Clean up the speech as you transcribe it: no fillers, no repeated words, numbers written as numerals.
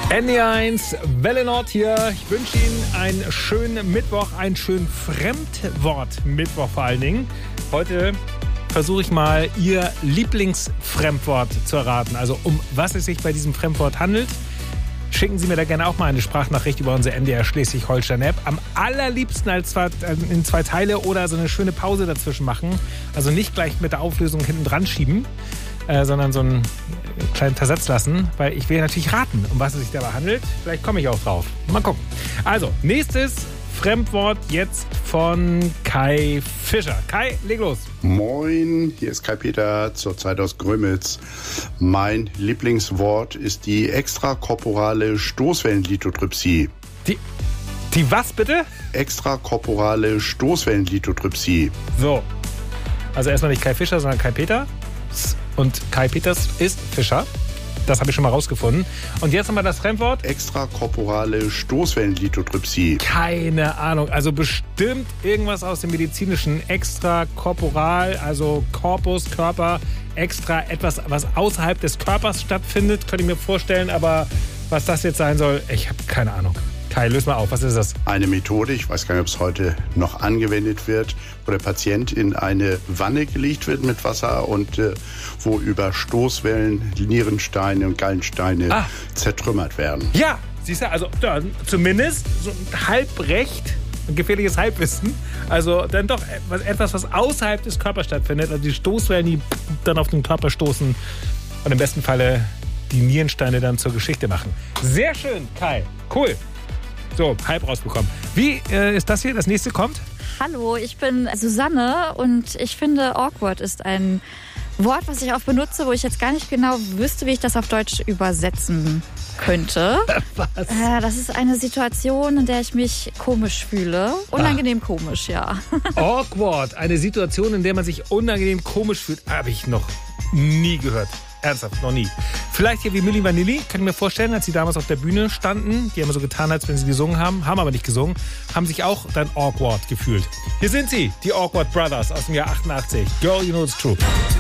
NDR1, Welle Nord hier. Ich wünsche Ihnen einen schönen Mittwoch, einen schönen Fremdwort-Mittwoch vor allen Dingen. Heute versuche ich mal, Ihr Lieblingsfremdwort zu erraten. Also um was es sich bei diesem Fremdwort handelt. Schicken Sie mir da gerne auch mal eine Sprachnachricht über unsere NDR Schleswig-Holstein-App. Am allerliebsten in 2 Teile oder so eine schöne Pause dazwischen machen. Also nicht gleich mit der Auflösung hinten dran schieben, sondern so einen kleinen Versatz lassen, weil ich will natürlich raten, um was es sich dabei handelt. Vielleicht komme ich auch drauf. Mal gucken. Also, nächstes Fremdwort jetzt von Kai Fischer. Kai, leg los. Moin, hier ist Kai Peter, zurzeit aus Grömitz. Mein Lieblingswort ist die extrakorporale Stoßwellenlithotripsie. Die was bitte? Extrakorporale Stoßwellenlithotripsie. So, also erstmal nicht Kai Fischer, sondern Kai Peter. Und Kai Peters ist Fischer. Das habe ich schon mal rausgefunden. Und jetzt nochmal das Fremdwort. Extrakorporale Stoßwellenlithotripsie. Keine Ahnung. Also bestimmt irgendwas aus dem Medizinischen. Extrakorporal, also Korpus, Körper, extra etwas, was außerhalb des Körpers stattfindet, könnte ich mir vorstellen. Aber was das jetzt sein soll, ich habe keine Ahnung. Kai, löse mal auf. Was ist das? Eine Methode, ich weiß gar nicht, ob es heute noch angewendet wird, wo der Patient in eine Wanne gelegt wird mit Wasser und wo über Stoßwellen Nierensteine und Gallensteine zertrümmert werden. Ja, siehst du, also ja, zumindest so ein halbrecht, ein gefährliches Halbwissen. Also dann doch etwas, was außerhalb des Körpers stattfindet. Also die Stoßwellen, die dann auf den Körper stoßen und im besten Falle die Nierensteine dann zur Geschichte machen. Sehr schön, Kai. Cool. So, halb rausbekommen. Wie ist das hier? Das nächste kommt? Hallo, ich bin Susanne und ich finde, awkward ist ein Wort, was ich auch benutze, wo ich jetzt gar nicht genau wüsste, wie ich das auf Deutsch übersetzen könnte. Was? Das ist eine Situation, in der ich mich komisch fühle. Unangenehm komisch, ja. Awkward, eine Situation, in der man sich unangenehm komisch fühlt, habe ich noch nie gehört. Ernsthaft, noch nie. Vielleicht hier wie Milli Vanilli, kann ich mir vorstellen, als sie damals auf der Bühne standen, die haben so getan, als wenn sie gesungen haben aber nicht gesungen, haben sich auch dann awkward gefühlt. Hier sind sie, die Awkward Brothers aus dem Jahr 88. Girl, you know it's true.